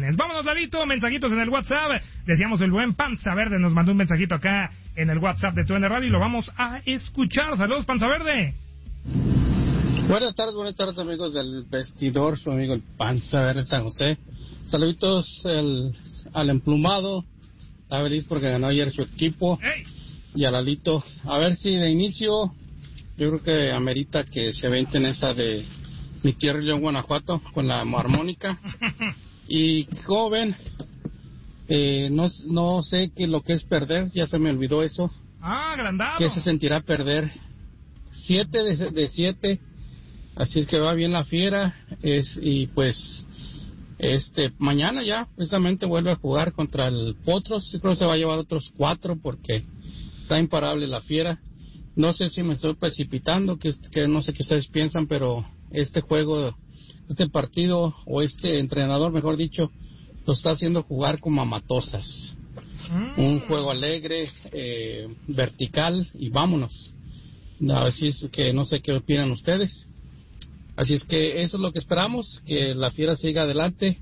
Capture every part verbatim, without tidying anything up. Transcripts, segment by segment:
viernes. Vámonos, Lalito, mensajitos en el WhatsApp. Decíamos el buen Panza Verde nos mandó un mensajito acá en el WhatsApp de Tu N Radio y lo vamos a escuchar. Saludos, Panza Verde. Buenas tardes, buenas tardes, amigos del vestidor, su amigo el Panza Verde San José. Saluditos el, al emplumado, está feliz porque ganó ayer su equipo. Hey. Y a Lalito, a ver si de inicio, yo creo que amerita que se venten esa de mi tierra León, Guanajuato, con la armónica. Y joven, eh, no, no sé qué lo que es perder, ya se me olvidó eso. Ah, agrandado. ¿Qué se sentirá perder? Siete de, de siete. Así es que va bien la Fiera, es y pues este mañana ya precisamente vuelve a jugar contra el Potros. Yo creo que se va a llevar otros cuatro porque está imparable la Fiera. No sé si me estoy precipitando, que, que no sé qué ustedes piensan, pero este juego, este partido o este entrenador, mejor dicho, lo está haciendo jugar como a matosas. Mm. Un juego alegre, eh, vertical y vámonos. Así es que no sé qué opinan ustedes. Así es que eso es lo que esperamos, que la Fiera siga adelante,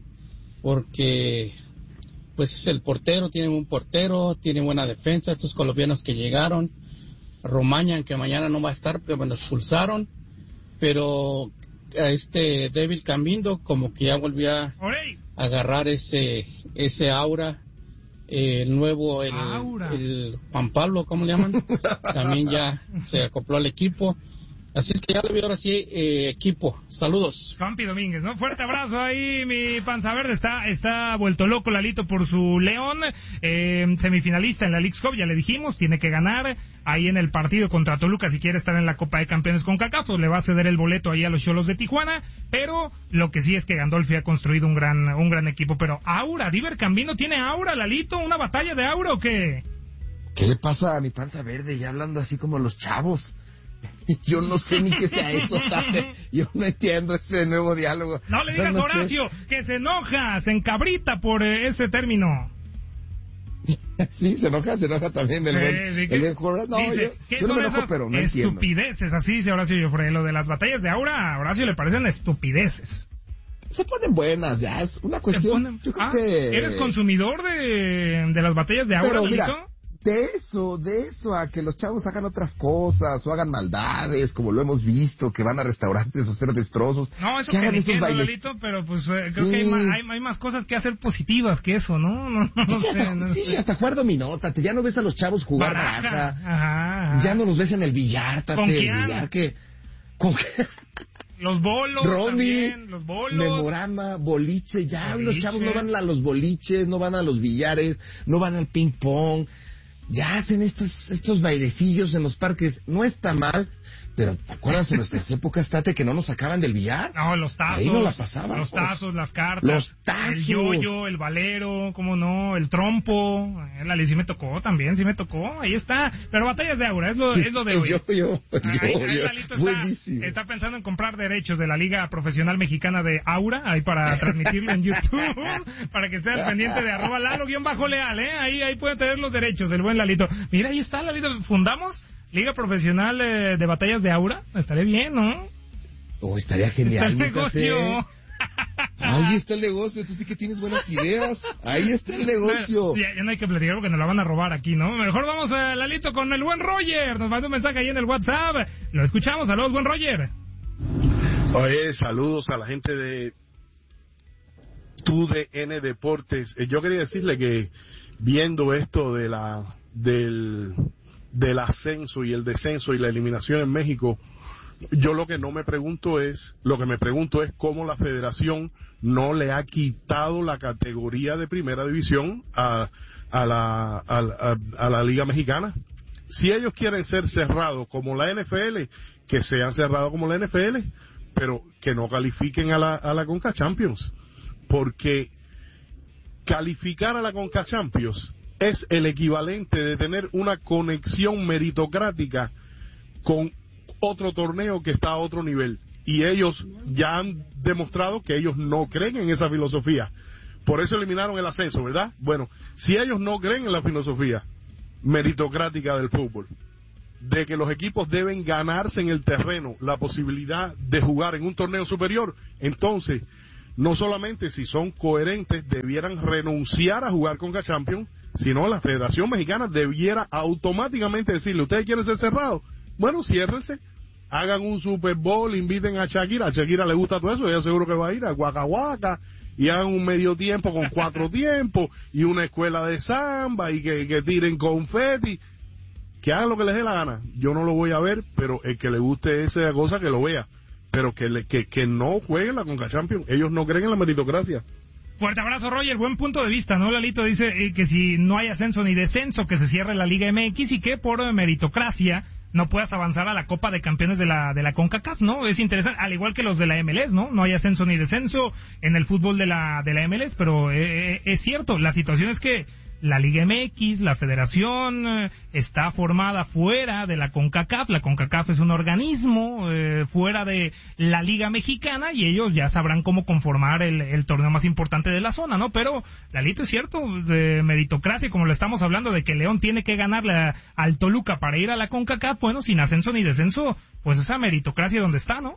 porque pues el portero, tiene un portero, tiene buena defensa, estos colombianos que llegaron, Romaña, que mañana no va a estar porque me lo expulsaron, pero a este David Cambindo como que ya volvió a agarrar ese ese aura, eh, el nuevo, el, el Juan Pablo, ¿cómo le llaman? También ya se acopló al equipo. Así es que ya le veo ahora sí, eh, equipo. Saludos. Campi Domínguez, ¿no? Fuerte abrazo ahí, mi Panza Verde. Está está vuelto loco Lalito por su León. Eh, semifinalista en la Leagues Cup, ya le dijimos, tiene que ganar ahí en el partido contra Toluca si quiere estar en la Copa de Campeones con CONCACAF. Le va a ceder el boleto ahí a los Xolos de Tijuana. Pero lo que sí es que Gandolfi ha construido un gran un gran equipo. Pero aura, Diver Cambino tiene aura, Lalito. ¿Una batalla de aura o qué? ¿Qué le pasa a mi Panza Verde? Ya hablando así como los chavos. Yo no sé ni qué sea eso, ¿sabes? Yo no entiendo ese nuevo diálogo. No le digas, no, Horacio, sé. Que se enoja, se encabrita por eh, ese término. Sí, se enoja, se enoja también el sí, buen, sí, el buen Horacio. No, dice, yo, yo no me enojo, pero no entiendo. Estupideces, así dice Horacio Joffre. Lo de las batallas de aura, a Horacio le parecen estupideces. Se ponen buenas, ya, es una cuestión. Ponen... Yo creo ah, que... ¿Eres consumidor de, de las batallas de aura, pero, Lalito? Mira, de eso, de eso, a que los chavos hagan otras cosas, o hagan maldades, como lo hemos visto, que van a restaurantes a hacer destrozos. No, eso que que hagan esos entiendo, bailes. Lalito, pero pues eh, creo sí. que hay, ma- hay, hay más cosas que hacer positivas que eso, ¿no? No, no, no sí, sé, hasta, no sí, sé. hasta jugar dominó, tate, ya no ves a los chavos jugar Baraja. baraja, Ajá, ajá. ya no los ves en el billar, tate, ¿Con el quién? billar que... ¿Con qué? Los bolos Romy, también, los bolos. Memorama, boliche, ya Boliche. los chavos no van a los boliches, no van a los billares, no van al ping pong, ya hacen estos estos bailecillos en los parques, no está mal, pero ¿te acuerdas en nuestras épocas, Tate, que no nos sacaban del billar? No, los tazos. Ahí no la pasaban. Los tazos, las cartas. Los tazos. El yoyo, el valero, cómo no, el trompo. El Ali sí me tocó también, sí me tocó. Ahí está. Pero batallas de aura, es lo, es lo de hoy. yo, yo, ahí, yo, ahí yo. Lalito Buenísimo. está, está pensando en comprar derechos de la Liga Profesional Mexicana de Aura, ahí para transmitirlo en YouTube, para que esté al pendiente de arroba Lalo guión bajo leal, ¿eh? Ahí, ahí pueden tener los derechos, el buen Lalito. Mira, ahí está, Lalito. Fundamos Liga Profesional eh, de Batallas de Aura. Estaría bien, ¿no? Oh, estaría genial. Está el negocio. Ahí está el negocio. Tú sí que tienes buenas ideas. Ahí está el negocio. Ya, ya no hay que platicar porque nos la van a robar aquí, ¿no? Mejor vamos, a Lalito, con el buen Roger. Nos mandó un mensaje ahí en el WhatsApp. Lo escuchamos. Saludos, buen Roger. Oye, saludos a la gente de Tu D N Deportes. Eh, yo quería decirle que viendo esto de la del del ascenso y el descenso y la eliminación en México, yo lo que no me pregunto es, lo que me pregunto es cómo la federación no le ha quitado la categoría de primera división a, a, la, a, a, a la Liga Mexicana. Si ellos quieren ser cerrados como la N F L, que sean cerrados como la N F L, pero que no califiquen a la, a la Conca Champions, porque calificar a la Conca Champions es el equivalente de tener una conexión meritocrática con otro torneo que está a otro nivel. Y ellos ya han demostrado que ellos no creen en esa filosofía. Por eso eliminaron el ascenso, ¿verdad? Bueno, si ellos no creen en la filosofía meritocrática del fútbol, de que los equipos deben ganarse en el terreno la posibilidad de jugar en un torneo superior, entonces no solamente si son coherentes debieran renunciar a jugar con Conca Champions, sino la Federación Mexicana debiera automáticamente decirle, ¿ustedes quieren ser cerrados? Bueno, ciérrense, hagan un Super Bowl, inviten a Shakira, a Shakira le gusta todo eso, ella seguro que va a ir a Waka Waka, y hagan un medio tiempo con cuatro tiempos, y una escuela de samba, y que, que tiren confeti, que hagan lo que les dé la gana. Yo no lo voy a ver, pero el que le guste esa cosa que lo vea, pero que, le, que, que no jueguen la Conca Champions. Ellos no creen en la meritocracia. Fuerte abrazo, Roger. Buen punto de vista, ¿no? Lalito dice eh, que si no hay ascenso ni descenso, que se cierre la Liga M X y que por meritocracia no puedas avanzar a la Copa de Campeones de la de la CONCACAF, ¿no? Es interesante, al igual que los de la M L S, ¿no? No hay ascenso ni descenso en el fútbol de la de la M L S, pero eh, es cierto, la situación es que la Liga M X, la federación, eh, está formada fuera de la CONCACAF. La CONCACAF es un organismo eh, fuera de la Liga Mexicana y ellos ya sabrán cómo conformar el, el torneo más importante de la zona, ¿no? Pero, Lalito, es cierto, de meritocracia, como lo estamos hablando, de que León tiene que ganarle a, al Toluca para ir a la CONCACAF, bueno, sin ascenso ni descenso, pues esa meritocracia donde está, ¿no?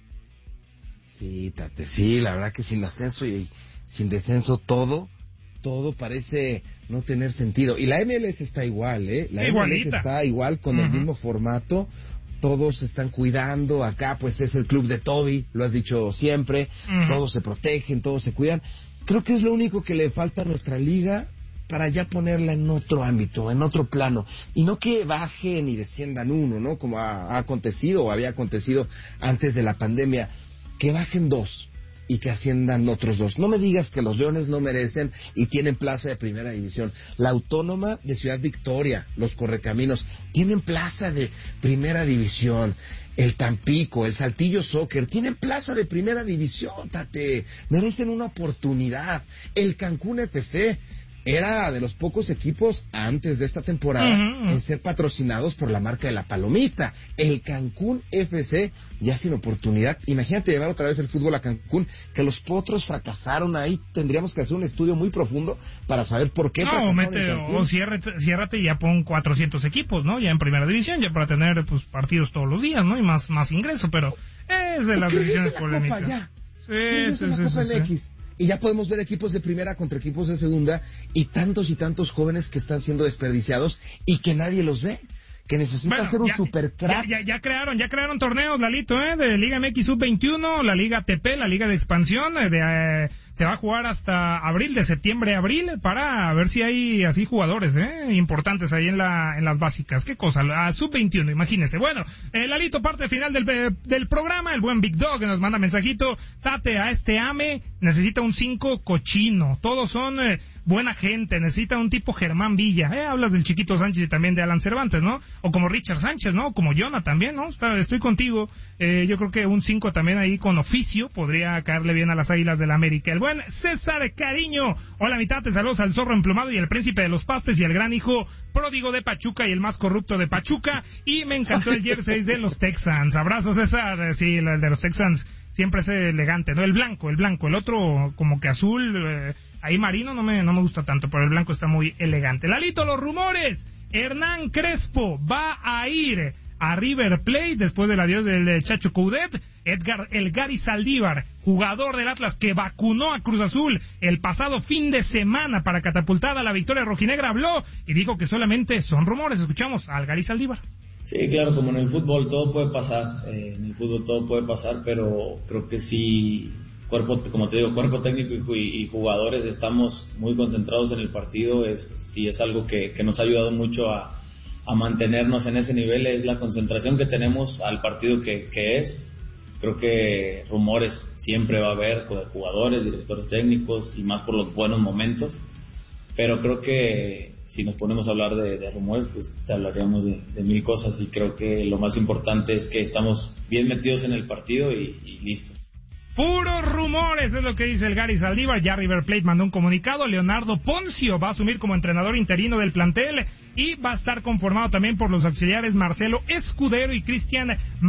Sí, Tate, sí, la verdad que sin ascenso y sin descenso todo... todo parece no tener sentido. Y la M L S está igual, ¿eh? La Igualita. M L S está igual, con uh-huh. el mismo formato. Todos se están cuidando. Acá, pues, es el club de Toby, lo has dicho siempre. Uh-huh. Todos se protegen, todos se cuidan. Creo que es lo único que le falta a nuestra liga para ya ponerla en otro ámbito, en otro plano. Y no que bajen y desciendan uno, ¿no? Como ha, ha acontecido o había acontecido antes de la pandemia. Que bajen dos y que asciendan otros dos. No me digas que los Leones no merecen y tienen plaza de primera división. La Autónoma de Ciudad Victoria, los Correcaminos, tienen plaza de primera división. El Tampico, el Saltillo Soccer, tienen plaza de primera división, Tate. Merecen una oportunidad. El Cancún F C era de los pocos equipos antes de esta temporada uh-huh. en ser patrocinados por la marca de la Palomita. El Cancún F C ya sin oportunidad. Imagínate llevar otra vez el fútbol a Cancún, que los potros fracasaron ahí. Tendríamos que hacer un estudio muy profundo para saber por qué no, fracasaron mete, en Cancún. O ciérrate, ciérrate y ya pon cuatrocientos equipos, ¿no? Ya en primera división, ya para tener pues partidos todos los días, ¿no? Y más, más ingreso, pero es de las decisiones polémicas. Sí, sí, sí, sí, sí. Y ya podemos ver equipos de primera contra equipos de segunda y tantos y tantos jóvenes que están siendo desperdiciados y que nadie los ve, que necesitan bueno, ser un ya, super crack. Ya, ya, ya crearon, ya crearon torneos, Lalito, ¿eh? De Liga M X sub veintiuno, la Liga T P, la Liga de Expansión, de, eh, se va a jugar hasta abril, de septiembre a abril, para ver si hay así jugadores, ¿eh? Importantes ahí en la en las básicas. ¿Qué cosa? La sub veintiuno, imagínense. Bueno, eh, Lalito, parte final del, del programa, el buen Big Dog que nos manda mensajito, Tate, a este AME necesita un cinco cochino, todos son eh, buena gente, necesita un tipo Germán Villa, eh, hablas del Chiquito Sánchez y también de Alan Cervantes, ¿no? O como Richard Sánchez, ¿no? Como Jonah también, ¿no? Está, estoy contigo, eh, yo creo que un cinco también ahí con oficio podría caerle bien a las Águilas del la América. El buen César Cariño, hola mitad, te saludos al zorro emplumado y el príncipe de los pastes y el gran hijo pródigo de Pachuca y el más corrupto de Pachuca, y me encantó el jersey de los Texans. Abrazo, César. Sí, el de los Texans siempre es elegante, ¿no? El blanco, el blanco, el otro como que azul, eh, ahí marino no me, no me gusta tanto, pero el blanco está muy elegante. Lalito, los rumores, Hernán Crespo va a ir a River Plate después del adiós del Chacho Coudet. Edgar El Gary Saldívar, jugador del Atlas que vacunó a Cruz Azul el pasado fin de semana para catapultar a la victoria rojinegra, habló y dijo que solamente son rumores. Escuchamos al Gary Saldívar. Sí, claro, como en el fútbol todo puede pasar, eh, en el fútbol todo puede pasar, pero creo que sí, cuerpo, como te digo, cuerpo técnico y, y jugadores estamos muy concentrados en el partido. Es sí es algo que, que nos ha ayudado mucho a, a mantenernos en ese nivel, es la concentración que tenemos al partido que, que es. Creo que rumores siempre va a haber de jugadores, directores técnicos y más por los buenos momentos, pero creo que si nos ponemos a hablar de, de rumores, pues te hablaríamos de, de mil cosas, y creo que lo más importante es que estamos bien metidos en el partido y, y listo. Puros rumores, es lo que dice el Gary Saldívar. Ya River Plate mandó un comunicado. Leonardo Poncio va a asumir como entrenador interino del plantel y va a estar conformado también por los auxiliares Marcelo Escudero y Cristian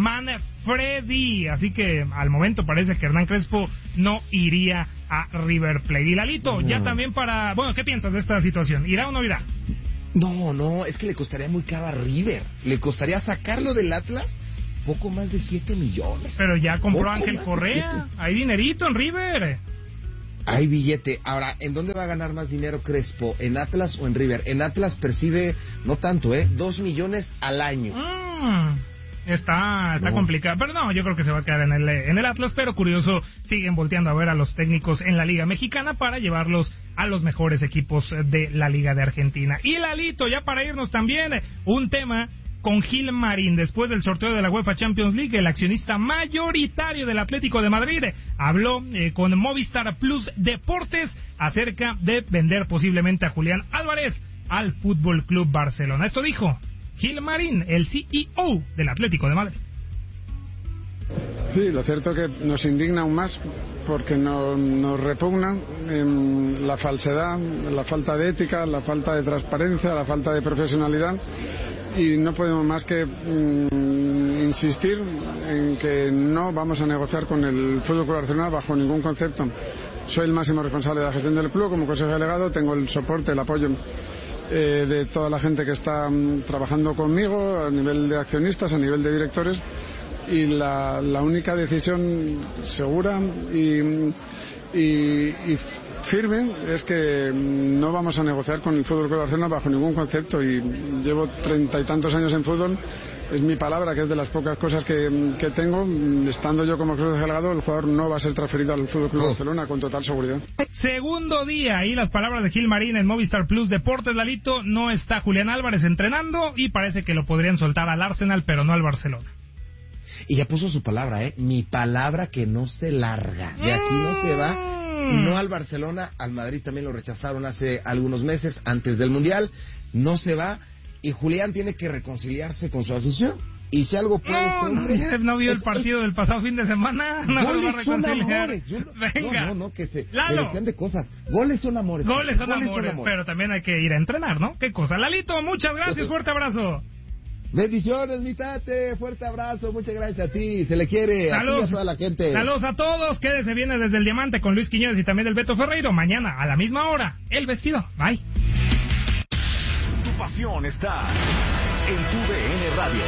Manfredi. Así que al momento parece que Hernán Crespo no iría a River Plate. Y Lalito, no. Ya también para... Bueno, ¿qué piensas de esta situación? ¿Irá o no irá? No, no, es que le costaría muy caro a River. Le costaría sacarlo del Atlas poco más de siete millones. Pero ya compró Ángel Correa. Hay dinerito en River. Hay billete. Ahora, ¿en dónde va a ganar más dinero Crespo? ¿En Atlas o en River? En Atlas percibe, no tanto, ¿eh? Dos millones al año. Mm, está está no. complicado. Pero no, yo creo que se va a quedar en el, en el Atlas. Pero curioso, siguen volteando a ver a los técnicos en la Liga Mexicana para llevarlos a los mejores equipos de la Liga de Argentina. Y Lalito, ya para irnos también, un tema con Gil Marín. Después del sorteo de la UEFA Champions League, el accionista mayoritario del Atlético de Madrid habló eh, con Movistar Plus Deportes acerca de vender posiblemente a Julián Álvarez al Fútbol Club Barcelona. Esto dijo Gil Marín, el C E O del Atlético de Madrid. Sí, lo cierto es que nos indigna aún más porque nos, nos repugna eh, la falsedad, la falta de ética, la falta de transparencia, la falta de profesionalidad. Y no podemos más que mm, insistir en que no vamos a negociar con el Fútbol Club Barcelona bajo ningún concepto. Soy el máximo responsable de la gestión del club como consejero delegado, tengo el soporte, el apoyo eh, de toda la gente que está mm, trabajando conmigo a nivel de accionistas, a nivel de directores, y la, la única decisión segura y, y, y firme es que no vamos a negociar con el Fútbol Club Barcelona bajo ningún concepto, y llevo treinta y tantos años en fútbol, es mi palabra, que es de las pocas cosas que, que tengo. Estando yo como consejero delegado, el jugador no va a ser transferido al Fútbol Club Barcelona con total seguridad. Segundo día, y las palabras de Gil Marín en Movistar Plus Deportes. Lalito, no está Julián Álvarez entrenando y parece que lo podrían soltar al Arsenal, pero no al Barcelona. Y ya puso su palabra, ¿eh? Mi palabra que no se larga. De aquí no se va. No al Barcelona, al Madrid también lo rechazaron hace algunos meses, antes del Mundial. No se va. Y Julián tiene que reconciliarse con su afición. Y si algo puede... No, este no vio es, el partido es, del pasado fin de semana. No goles lo va a reconciliar. Son amores. Yo, Venga. No, no, no, que se Lalo. decían de cosas. Goles son amores. Goles son, goles amores, son amores, pero también hay que ir a entrenar, ¿no? Qué cosa. Lalito, muchas gracias. Fuerte abrazo. Bendiciones, mi tate, fuerte abrazo, muchas gracias a ti, se le quiere, saludos a, ti y a toda la gente. Saludos a todos, quédese bien desde el Diamante con Luis Quiñones y también del Beto Ferreiro, mañana a la misma hora, El Vestido, bye. Tu pasión está en tu D N Radio.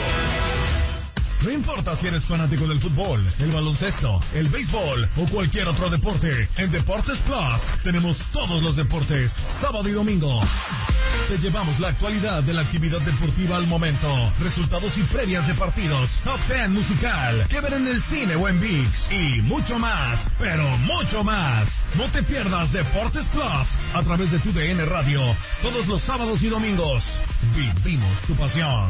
No importa si eres fanático del fútbol, el baloncesto, el béisbol o cualquier otro deporte, en Deportes Plus tenemos todos los deportes, sábado y domingo. Te llevamos la actualidad de la actividad deportiva al momento, resultados y previas de partidos, top ten musical, que ver en el cine o en ViX y mucho más, pero mucho más. No te pierdas Deportes Plus a través de tu D N Radio, todos los sábados y domingos. Vivimos tu pasión.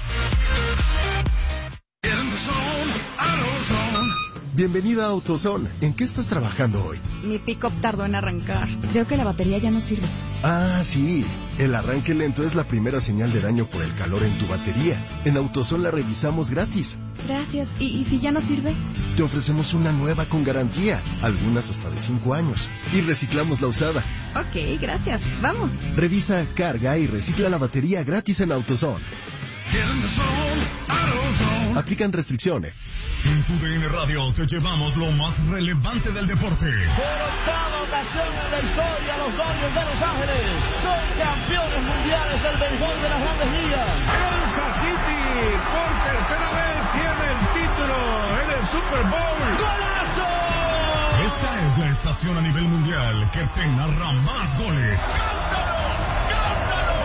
Bienvenida a AutoZone. ¿En qué estás trabajando hoy? Mi pick-up tardó en arrancar. Creo que la batería ya no sirve. Ah, sí. El arranque lento es la primera señal de daño por el calor en tu batería. En AutoZone la revisamos gratis. Gracias. ¿Y, y si ya no sirve? Te ofrecemos una nueva con garantía, algunas hasta de cinco años. Y reciclamos la usada. Ok, gracias. Vamos. Revisa, carga y recicla la batería gratis en AutoZone. Aplican restricciones. En tu D N Radio te llevamos lo más relevante del deporte. Por octava ocasión en la historia, los Dodgers de Los Ángeles son campeones mundiales del béisbol de las Grandes Ligas. Kansas City por tercera vez tiene el título en el Super Bowl. ¡Golazo! Esta es la estación a nivel mundial que te narra más goles. ¡Cántalo! ¡Cántalo!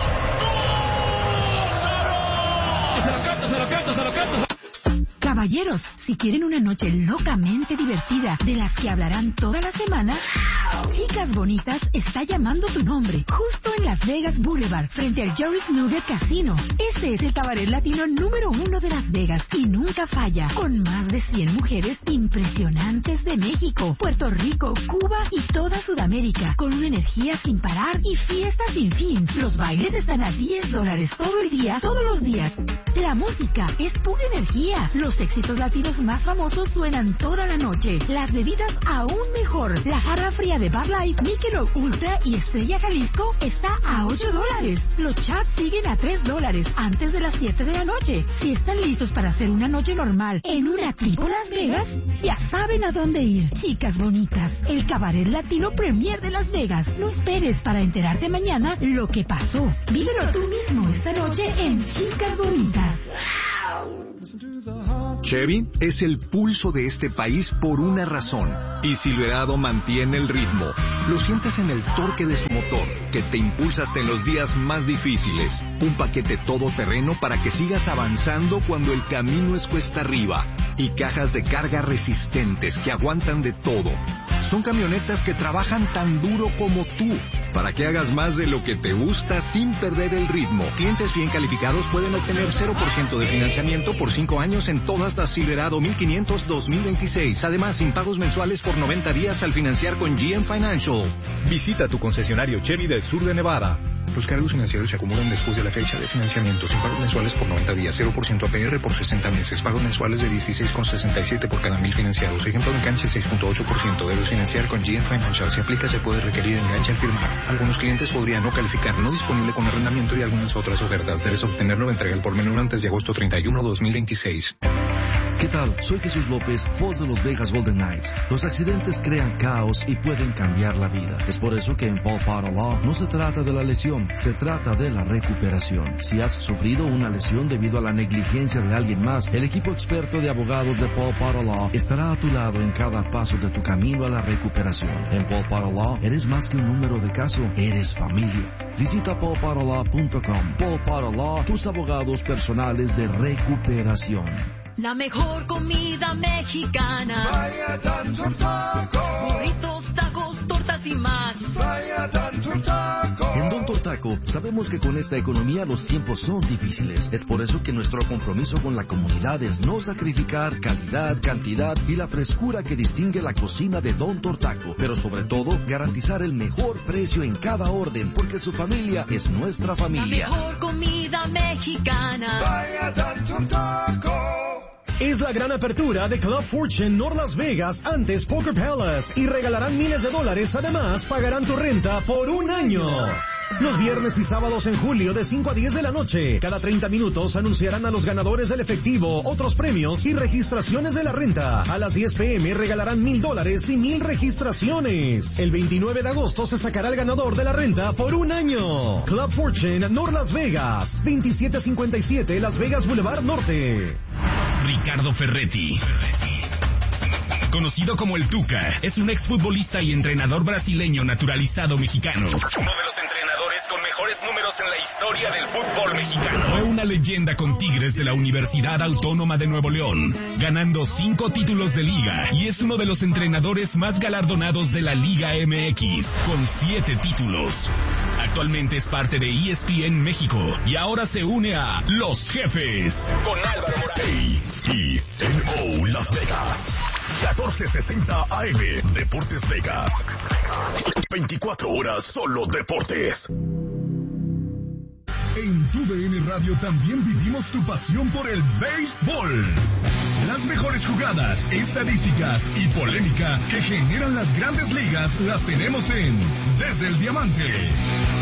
¡Gózalo! Se lo canto, se lo canto, se lo canto. Caballeros, si quieren una noche locamente divertida, de las que hablarán toda la semana, Chicas Bonitas está llamando tu nombre, justo en Las Vegas Boulevard, frente al Joyce Nugget Casino. Este es el cabaret latino número uno de Las Vegas y nunca falla, con más de cien mujeres impresionantes de México, Puerto Rico, Cuba y toda Sudamérica, con una energía sin parar y fiesta sin fin. Los bailes están a diez dólares todo el día, todos los días. La música es pura energía. Los éxitos latinos más famosos suenan toda la noche. Las bebidas aún mejor. La jarra fría de Bud Light, Michelob Ultra y Estrella Jalisco está a ocho dólares. Los chats siguen a tres dólares antes de las siete de la noche. Si están listos para hacer una noche normal en una tipo Las Vegas, ya saben a dónde ir. Chicas Bonitas, el cabaret latino premier de Las Vegas. No esperes para enterarte mañana lo que pasó. Vívelo tú mismo esta noche en Chicas Bonitas. Chevy es el pulso de este país por una razón. Y Silverado mantiene el ritmo. Lo sientes en el torque de su motor, que te impulsa hasta en los días más difíciles. Un paquete todoterreno para que sigas avanzando cuando el camino es cuesta arriba. Y cajas de carga resistentes que aguantan de todo. Son camionetas que trabajan tan duro como tú, para que hagas más de lo que te gusta sin perder el ritmo. Clientes bien calificados pueden obtener cero por ciento de financiamiento por cinco años en todas las Silverado mil quinientos dos mil veintiséis. Además, sin pagos mensuales por noventa días al financiar con G M Financial. Visita tu concesionario Chevy del sur de Nevada. Los cargos financieros se acumulan después de la fecha de financiamiento, sin pagos mensuales por noventa días, cero por ciento A P R por sesenta meses, pagos mensuales de dieciséis con sesenta y siete por cada mil financiados. Ejemplo de enganche seis punto ocho por ciento. Debes financiar con G M Financial. Si aplica, se puede requerir enganche al firmar. Algunos clientes podrían no calificar, no disponible con arrendamiento y algunas otras ofertas. Debes obtenerlo en entrega al por menor antes de agosto treinta y uno, dos mil veintiséis. ¿Qué tal? Soy Jesús López, voz de los Vegas Golden Knights. Los accidentes crean caos y pueden cambiar la vida. Es por eso que en Paul Potter Law no se trata de la lesión, se trata de la recuperación. Si has sufrido una lesión debido a la negligencia de alguien más, el equipo experto de abogados de Paul Potter Law estará a tu lado en cada paso de tu camino a la recuperación. En Paul Potter Law eres más que un número de caso, eres familia. Visita paul potter law punto com. Paul Potter Law, tus abogados personales de recuperación. La mejor comida mexicana. Vaya Dantor Taco. Burritos, tacos, tortas y más. Vaya Dantor Taco. En Don Tortaco sabemos que con esta economía los tiempos son difíciles. Es por eso que nuestro compromiso con la comunidad es no sacrificar calidad, cantidad y la frescura que distingue la cocina de Don Tortaco. Pero sobre todo, garantizar el mejor precio en cada orden, porque su familia es nuestra familia. La mejor comida mexicana. Vaya Dantor Taco. Es la gran apertura de Club Fortune North Las Vegas, antes Poker Palace, y regalarán miles de dólares. Además, pagarán tu renta por un año. Los viernes y sábados en julio de cinco a diez de la noche. Cada treinta minutos anunciarán a los ganadores del efectivo, otros premios y registraciones de la renta. A las diez pe eme regalarán mil dólares y mil registraciones. El veintinueve de agosto se sacará el ganador de la renta por un año. Club Fortune North Las Vegas, veintisiete cincuenta y siete Las Vegas Boulevard Norte. Ricardo Ferretti, conocido como el Tuca, es un exfutbolista y entrenador brasileño naturalizado mexicano. Uno de los entrenadores con mejores números en la historia del fútbol mexicano. Fue una leyenda con Tigres de la Universidad Autónoma de Nuevo León, ganando cinco títulos de liga, y es uno de los entrenadores más galardonados de la Liga eme equis, con siete títulos. Actualmente es parte de E S P N México y ahora se une a Los Jefes con Álvaro Morales. E N O Las Vegas, catorce sesenta A M, Deportes Vegas. veinticuatro horas solo deportes. En tu D N Radio también vivimos tu pasión por el béisbol. Las mejores jugadas, estadísticas y polémica que generan las grandes ligas las tenemos en Desde el Diamante.